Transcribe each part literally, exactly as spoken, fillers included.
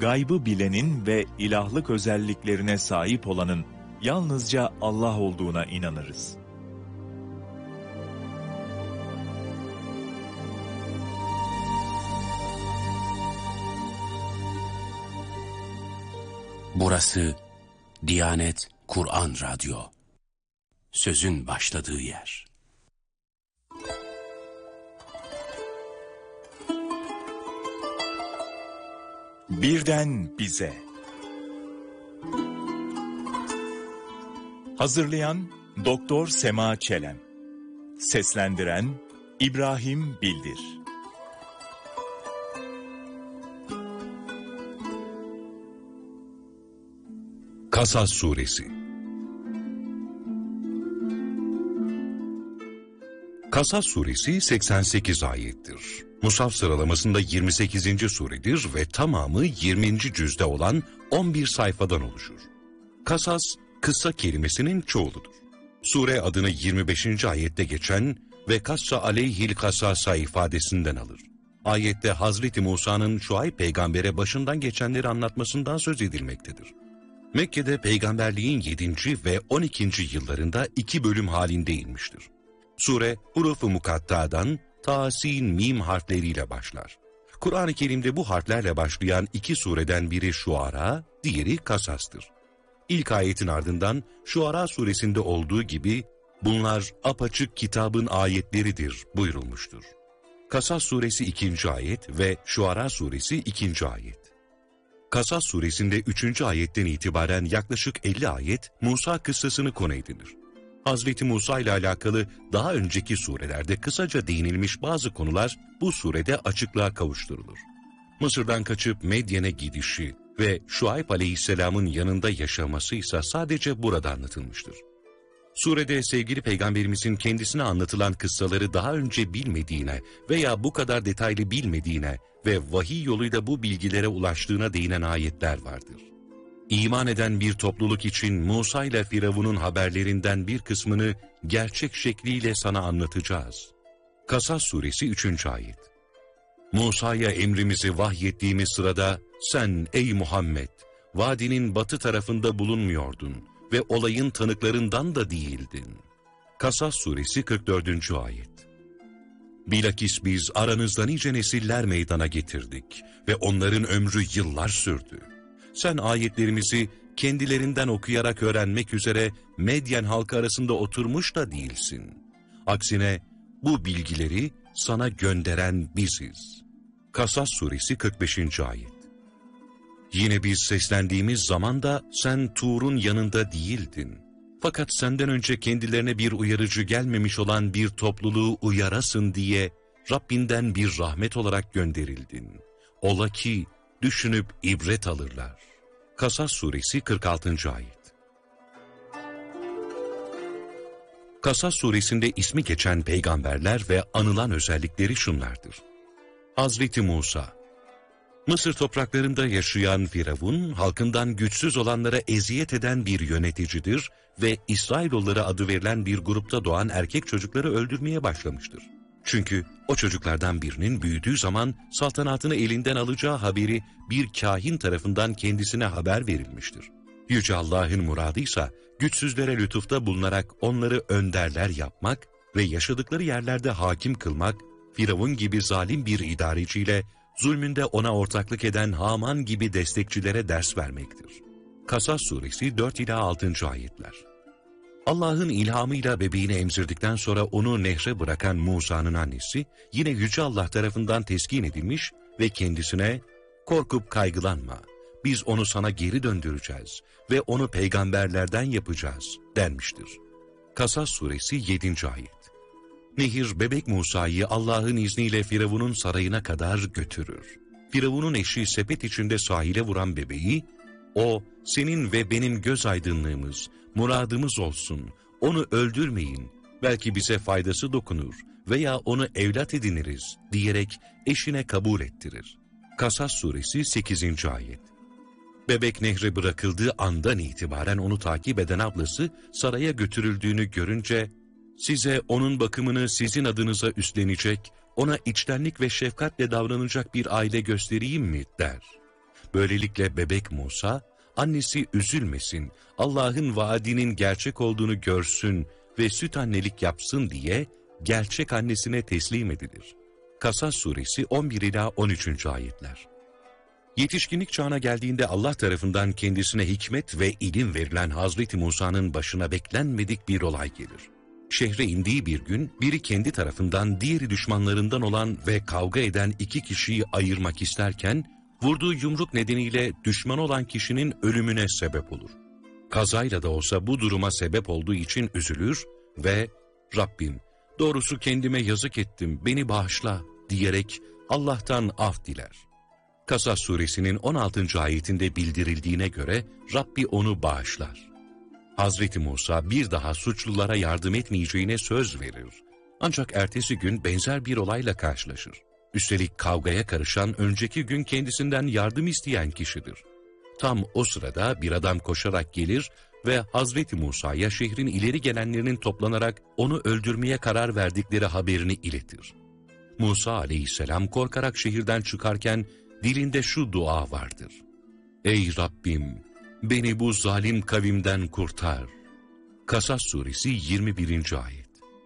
gaybı bilenin ve ilahlık özelliklerine sahip olanın yalnızca Allah olduğuna inanırız. Burası Diyanet Kur'an Radyo. Sözün başladığı yer. Birden bize. Hazırlayan Doktor Sema Çelen. Seslendiren İbrahim Bildir. Kasas Suresi. Kasas Suresi seksen sekiz ayettir. Musaf sıralamasında yirmi sekizinci suredir ve tamamı yirminci cüzde olan on bir sayfadan oluşur. Kasas, kıssa kelimesinin çoğuludur. Sure adını yirmi beşinci ayette geçen ve kassa aleyhil kasasa ifadesinden alır. Ayette Hazreti Musa'nın Şuayb peygambere başından geçenleri anlatmasından söz edilmektedir. Mekke'de peygamberliğin yedinci ve on ikinci yıllarında iki bölüm halinde inmiştir. Sure, huruf-u mukatta'dan ta, sin, mim harfleriyle başlar. Kur'an-ı Kerim'de bu harflerle başlayan iki sureden biri Şuara, diğeri Kasas'tır. İlk ayetin ardından Şuara suresinde olduğu gibi bunlar apaçık kitabın ayetleridir buyurulmuştur. Kasas suresi ikinci ayet ve Şuara suresi ikinci ayet. Kasas suresinde üçüncü ayetten itibaren yaklaşık elli ayet Musa kıssasını konu edinir. Hazreti Musa ile alakalı daha önceki surelerde kısaca değinilmiş bazı konular bu surede açıklığa kavuşturulur. Mısır'dan kaçıp Medyen'e gidişi ve Şuayb aleyhisselamın yanında yaşaması ise sadece burada anlatılmıştır. Surede sevgili peygamberimizin kendisine anlatılan kıssaları daha önce bilmediğine veya bu kadar detaylı bilmediğine ve vahiy yoluyla bu bilgilere ulaştığına değinen ayetler vardır. İman eden bir topluluk için Musa ile Firavun'un haberlerinden bir kısmını gerçek şekliyle sana anlatacağız. Kasas suresi üçüncü ayet. Musa'ya emrimizi vahyettiğimiz sırada sen ey Muhammed vadinin batı tarafında bulunmuyordun ve olayın tanıklarından da değildin. Kasas suresi kırk dördüncü ayet. Bilakis biz aranızda nice nesiller meydana getirdik ve onların ömrü yıllar sürdü. Sen ayetlerimizi kendilerinden okuyarak öğrenmek üzere Medyen halkı arasında oturmuş da değilsin. Aksine bu bilgileri sana gönderen biziz. Kasas suresi kırk beşinci ayet. Yine biz seslendiğimiz zaman da sen Tur'un yanında değildin. Fakat senden önce kendilerine bir uyarıcı gelmemiş olan bir topluluğu uyarasın diye Rabbinden bir rahmet olarak gönderildin. Ola ki düşünüp ibret alırlar. Kasas suresi kırk altıncı ayet. Kasas suresinde ismi geçen peygamberler ve anılan özellikleri şunlardır. Hazreti Musa, Mısır topraklarında yaşayan Firavun, halkından güçsüz olanlara eziyet eden bir yöneticidir ve İsrailoğulları adı verilen bir grupta doğan erkek çocukları öldürmeye başlamıştır. Çünkü o çocuklardan birinin büyüdüğü zaman saltanatını elinden alacağı haberi bir kâhin tarafından kendisine haber verilmiştir. Yüce Allah'ın muradıysa güçsüzlere lütufta bulunarak onları önderler yapmak ve yaşadıkları yerlerde hakim kılmak, Firavun gibi zalim bir idareciyle zulmünde ona ortaklık eden Haman gibi destekçilere ders vermektir. Kasas suresi dört ila altıncı ayetler. Allah'ın ilhamıyla bebeğini emzirdikten sonra onu nehre bırakan Musa'nın annesi yine Yüce Allah tarafından teskin edilmiş ve kendisine korkup kaygılanma, biz onu sana geri döndüreceğiz ve onu peygamberlerden yapacağız denmiştir. Kasas suresi yedinci ayet. Nehir bebek Musa'yı Allah'ın izniyle Firavun'un sarayına kadar götürür. Firavun'un eşi sepet içinde sahile vuran bebeği, o senin ve benim göz aydınlığımız, muradımız olsun, onu öldürmeyin, belki bize faydası dokunur veya onu evlat ediniriz diyerek eşine kabul ettirir. Kasas suresi sekizinci ayet. Bebek nehre bırakıldığı andan itibaren onu takip eden ablası saraya götürüldüğünü görünce, size onun bakımını sizin adınıza üstlenecek, ona içtenlik ve şefkatle davranacak bir aile göstereyim mi der. Böylelikle bebek Musa, annesi üzülmesin, Allah'ın vaadinin gerçek olduğunu görsün ve süt annelik yapsın diye gerçek annesine teslim edilir. Kasas suresi on bir ila on üçüncü ayetler. Yetişkinlik çağına geldiğinde Allah tarafından kendisine hikmet ve ilim verilen Hazreti Musa'nın başına beklenmedik bir olay gelir. Şehre indiği bir gün biri kendi tarafından diğeri düşmanlarından olan ve kavga eden iki kişiyi ayırmak isterken vurduğu yumruk nedeniyle düşman olan kişinin ölümüne sebep olur. Kazayla da olsa bu duruma sebep olduğu için üzülür ve Rabbim doğrusu kendime yazık ettim beni bağışla diyerek Allah'tan af diler. Kasas suresinin on altıncı ayetinde bildirildiğine göre Rabbi onu bağışlar. Hazreti Musa bir daha suçlulara yardım etmeyeceğine söz verir. Ancak ertesi gün benzer bir olayla karşılaşır. Üstelik kavgaya karışan önceki gün kendisinden yardım isteyen kişidir. Tam o sırada bir adam koşarak gelir ve Hazreti Musa'ya şehrin ileri gelenlerinin toplanarak onu öldürmeye karar verdikleri haberini iletir. Musa aleyhisselam korkarak şehirden çıkarken dilinde şu dua vardır. Ey Rabbim! Beni bu zalim kavimden kurtar. Kasas suresi yirmi birinci ayet.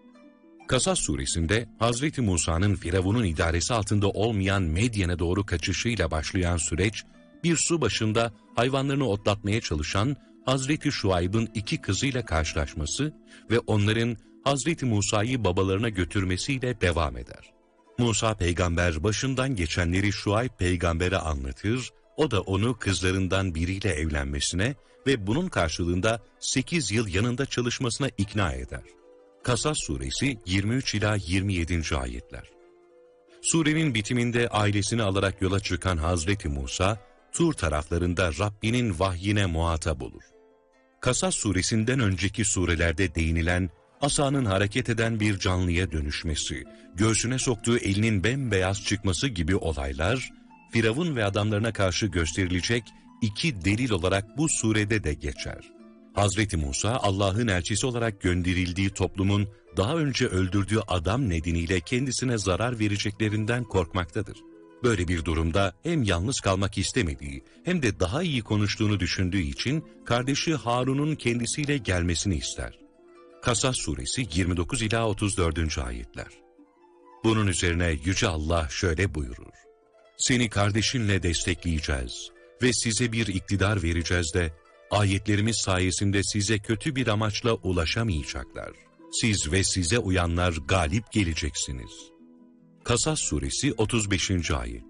Kasas suresinde Hazreti Musa'nın Firavun'un idaresi altında olmayan Medyen'e doğru kaçışıyla başlayan süreç, bir su başında hayvanlarını otlatmaya çalışan Hazreti Şuayb'ın iki kızıyla karşılaşması ve onların Hazreti Musa'yı babalarına götürmesiyle devam eder. Musa peygamber başından geçenleri Şuayb peygambere anlatır, o da onu kızlarından biriyle evlenmesine ve bunun karşılığında sekiz yıl yanında çalışmasına ikna eder. Kasas suresi yirmi üç ila yirmi yedinci ayetler. Surenin bitiminde ailesini alarak yola çıkan Hazreti Musa, Tur taraflarında Rabbinin vahyine muhatap olur. Kasas suresinden önceki surelerde değinilen, asanın hareket eden bir canlıya dönüşmesi, göğsüne soktuğu elinin bembeyaz çıkması gibi olaylar, Firavun ve adamlarına karşı gösterilecek iki delil olarak bu surede de geçer. Hazreti Musa, Allah'ın elçisi olarak gönderildiği toplumun daha önce öldürdüğü adam nedeniyle kendisine zarar vereceklerinden korkmaktadır. Böyle bir durumda hem yalnız kalmak istemediği hem de daha iyi konuştuğunu düşündüğü için kardeşi Harun'un kendisiyle gelmesini ister. Kasas suresi yirmi dokuz ila otuz dördüncü ayetler. Bunun üzerine Yüce Allah şöyle buyurur. Seni kardeşinle destekleyeceğiz ve size bir iktidar vereceğiz de ayetlerimiz sayesinde size kötü bir amaçla ulaşamayacaklar. Siz ve size uyanlar galip geleceksiniz. Kasas suresi otuz beşinci ayet.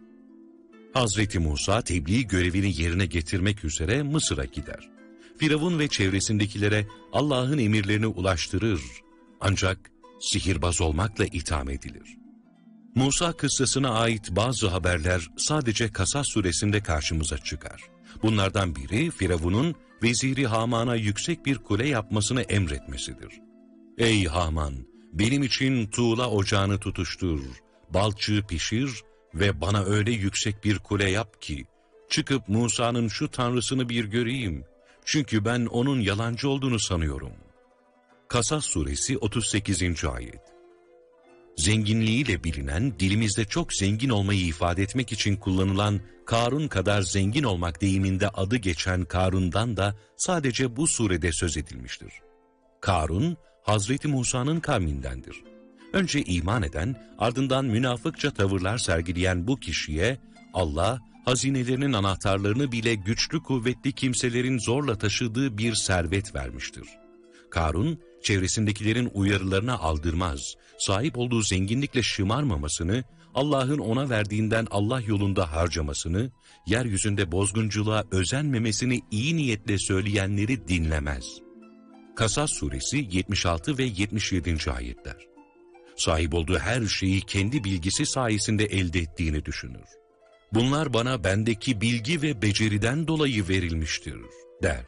Hazreti Musa tebliğ görevini yerine getirmek üzere Mısır'a gider. Firavun ve çevresindekilere Allah'ın emirlerini ulaştırır. Ancak sihirbaz olmakla itham edilir. Musa kıssasına ait bazı haberler sadece Kasas suresinde karşımıza çıkar. Bunlardan biri Firavun'un veziri Haman'a yüksek bir kule yapmasını emretmesidir. Ey Haman! Benim için tuğla ocağını tutuştur, balçığı pişir ve bana öyle yüksek bir kule yap ki, çıkıp Musa'nın şu tanrısını bir göreyim. Çünkü ben onun yalancı olduğunu sanıyorum. Kasas suresi otuz sekizinci ayet. Zenginliğiyle bilinen, dilimizde çok zengin olmayı ifade etmek için kullanılan Karun kadar zengin olmak deyiminde adı geçen Karun'dan da sadece bu surede söz edilmiştir. Karun, Hazreti Musa'nın kavmindendir. Önce iman eden, ardından münafıkça tavırlar sergileyen bu kişiye Allah, hazinelerinin anahtarlarını bile güçlü kuvvetli kimselerin zorla taşıdığı bir servet vermiştir. Karun, çevresindekilerin uyarılarına aldırmaz, sahip olduğu zenginlikle şımarmamasını, Allah'ın ona verdiğinden Allah yolunda harcamasını, yeryüzünde bozgunculuğa özenmemesini iyi niyetle söyleyenleri dinlemez. Kasas suresi yetmiş altı ve yetmiş yedinci ayetler. Sahip olduğu her şeyi kendi bilgisi sayesinde elde ettiğini düşünür. Bunlar bana bendeki bilgi ve beceriden dolayı verilmiştir, der.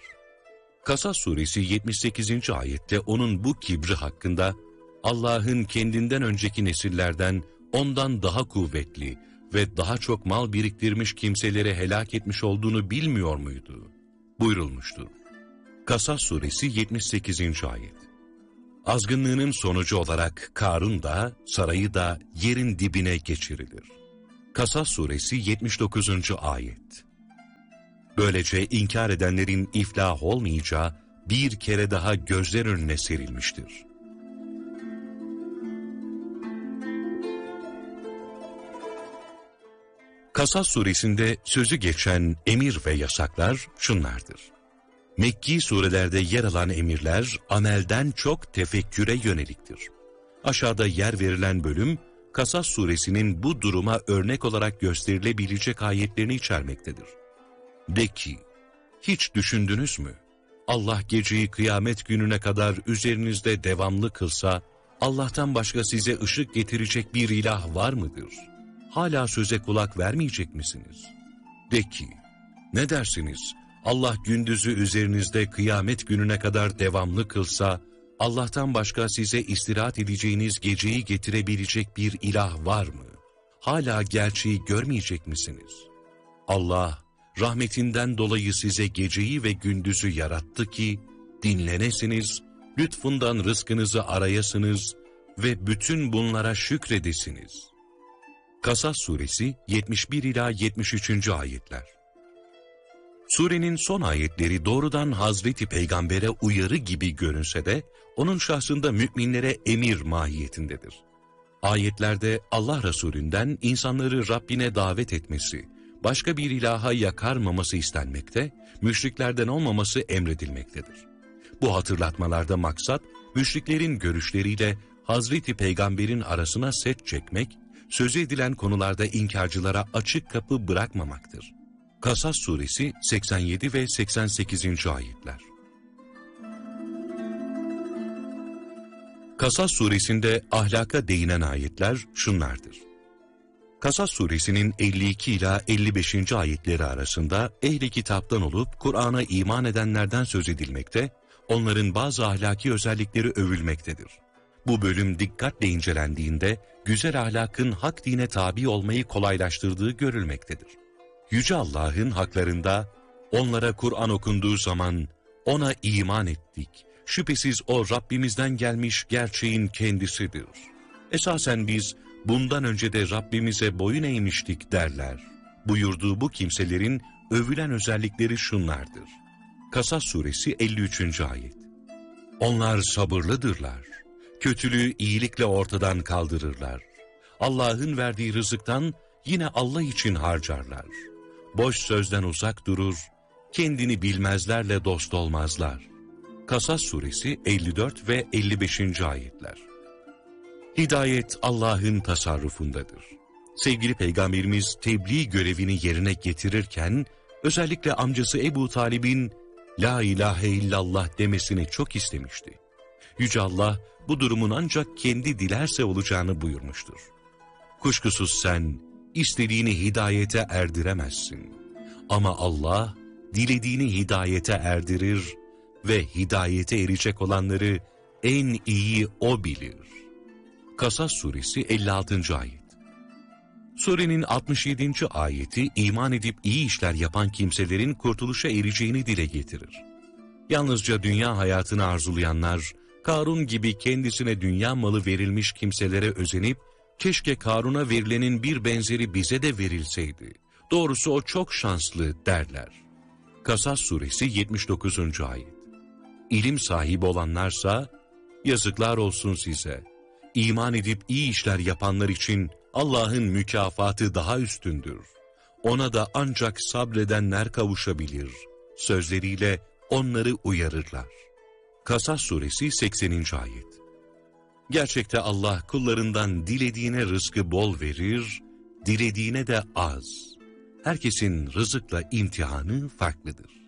Kasas suresi yetmiş sekizinci ayette onun bu kibri hakkında, Allah'ın kendinden önceki nesillerden ondan daha kuvvetli ve daha çok mal biriktirmiş kimseleri helak etmiş olduğunu bilmiyor muydu? Buyurulmuştur. Kasas suresi yetmiş sekizinci ayet. Azgınlığının sonucu olarak Karun da, sarayı da yerin dibine geçirilir. Kasas suresi yetmiş dokuzuncu ayet. Böylece inkar edenlerin iflah olmayacağı bir kere daha gözler önüne serilmiştir. Kasas suresinde sözü geçen emir ve yasaklar şunlardır. Mekki surelerde yer alan emirler amelden çok tefekküre yöneliktir. Aşağıda yer verilen bölüm, Kasas suresinin bu duruma örnek olarak gösterilebilecek ayetlerini içermektedir. De ki, hiç düşündünüz mü? Allah geceyi kıyamet gününe kadar üzerinizde devamlı kılsa, Allah'tan başka size ışık getirecek bir ilah var mıdır? Hala söze kulak vermeyecek misiniz? De ki, ne dersiniz? Allah gündüzü üzerinizde kıyamet gününe kadar devamlı kılsa, Allah'tan başka size istirahat edeceğiniz geceyi getirebilecek bir ilah var mı? Hala gerçeği görmeyecek misiniz? Allah, rahmetinden dolayı size geceyi ve gündüzü yarattı ki, dinlenesiniz, lütfundan rızkınızı arayasınız ve bütün bunlara şükredesiniz. Kasas suresi yetmiş bir ila yetmiş üçüncü ayetler. Surenin son ayetleri doğrudan Hazreti Peygamber'e uyarı gibi görünse de, onun şahsında müminlere emir mahiyetindedir. Ayetlerde Allah Resulünden insanları Rabbine davet etmesi, başka bir ilaha yakarmaması istenmekte, müşriklerden olmaması emredilmektedir. Bu hatırlatmalarda maksat, müşriklerin görüşleriyle Hazreti Peygamber'in arasına set çekmek, sözü edilen konularda inkarcılara açık kapı bırakmamaktır. Kasas suresi seksen yedi ve seksen sekizinci ayetler. Kasas suresinde ahlaka değinen ayetler şunlardır. Kasas suresinin elli iki ila elli beşinci ayetleri arasında ehli kitaptan olup Kur'an'a iman edenlerden söz edilmekte, onların bazı ahlaki özellikleri övülmektedir. Bu bölüm dikkatle incelendiğinde güzel ahlakın hak dine tabi olmayı kolaylaştırdığı görülmektedir. Yüce Allah'ın haklarında onlara Kur'an okunduğu zaman ona iman ettik. Şüphesiz o Rabbimizden gelmiş gerçeğin kendisidir. Esasen biz bundan önce de Rabbimize boyun eğmiştik derler. Buyurduğu bu kimselerin övülen özellikleri şunlardır. Kasas suresi elli üçüncü ayet. Onlar sabırlıdırlar. Kötülüğü iyilikle ortadan kaldırırlar. Allah'ın verdiği rızıktan yine Allah için harcarlar. Boş sözden uzak durur, kendini bilmezlerle dost olmazlar. Kasas suresi elli dört ve elli beşinci ayetler. Hidayet Allah'ın tasarrufundadır. Sevgili Peygamberimiz tebliğ görevini yerine getirirken, özellikle amcası Ebu Talib'in La ilahe illallah demesini çok istemişti. Yüce Allah bu durumun ancak kendi dilerse olacağını buyurmuştur. Kuşkusuz sen istediğini hidayete erdiremezsin. Ama Allah dilediğini hidayete erdirir ve hidayete erecek olanları en iyi O bilir. Kasas suresi elli altıncı ayet. Surenin altmış yedinci ayeti iman edip iyi işler yapan kimselerin kurtuluşa ereceğini dile getirir. Yalnızca dünya hayatını arzulayanlar, Karun gibi kendisine dünya malı verilmiş kimselere özenip, keşke Karun'a verilenin bir benzeri bize de verilseydi, doğrusu o çok şanslı derler. Kasas suresi yetmiş dokuzuncu ayet. İlim sahibi olanlarsa, yazıklar olsun size. İman edip iyi işler yapanlar için Allah'ın mükafatı daha üstündür. Ona da ancak sabredenler kavuşabilir. Sözleriyle onları uyarırlar. Kasas suresi sekseninci ayet. Gerçekte Allah kullarından dilediğine rızkı bol verir, dilediğine de az. Herkesin rızıkla imtihanı farklıdır.